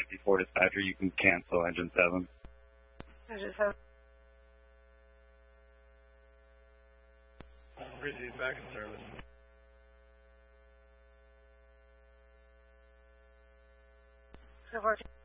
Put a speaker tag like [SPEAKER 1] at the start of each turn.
[SPEAKER 1] 54 dispatcher, you can cancel engine 7.
[SPEAKER 2] Engine 7.
[SPEAKER 3] Proceed back in service.
[SPEAKER 2] So far.